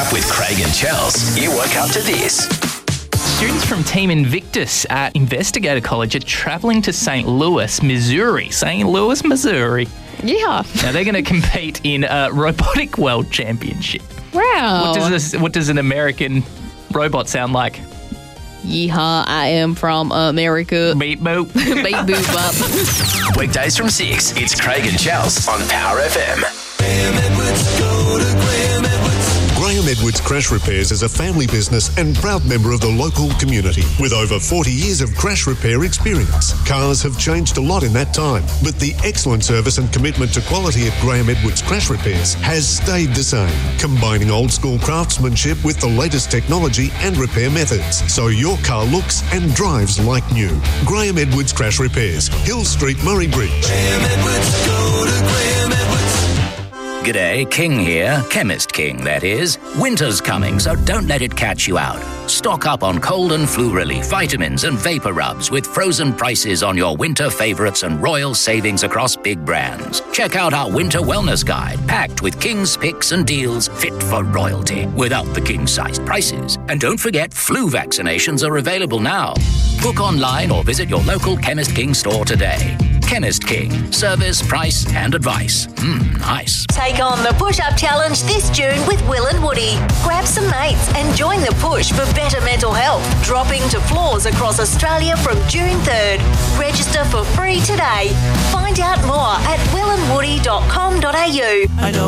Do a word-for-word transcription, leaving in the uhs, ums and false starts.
With Craig and Chels, you woke up to this. Students from Team Invictus at Investigator College are travelling to Saint Louis, Missouri. Saint Louis, Missouri. Yeah. Now they're going to compete in a robotic world championship. Wow. What does this? What does an American robot sound like? Yeehaw, I am from America. Beep boop. Beep boop bop. Weekdays from six, it's Craig and Chels on Power F M. Graham Edwards, go to Graham Edwards. Graham Edwards Crash Repairs is a family business and proud member of the local community. With over forty years of crash repair experience, cars have changed a lot in that time, but the excellent service and commitment to quality at Graham Edwards Crash Repairs has stayed the same, combining old school craftsmanship with the latest technology and repair methods, so your car looks and drives like new. Graham Edwards Crash Repairs, Hill Street, Murray Bridge. Graham Edwards, go to Graham Edwards. G'day, King here. Chemist King, that is. Winter's coming, so don't let it catch you out. Stock up on cold and flu relief, vitamins and vapor rubs with frozen prices on your winter favourites and royal savings across big brands. Check out our winter wellness guide, packed with King's picks and deals fit for royalty, without the king-sized prices. And don't forget, flu vaccinations are available now. Book online or visit your local Chemist King store today. Chemist King. Service, price and advice. Mmm, nice. Take on the push-up challenge this June with Will and Woody. Grab some mates and join the push for better mental health. Dropping to floors across Australia from June third. Register for free today. Find out more at will and woody dot com dot a u. I know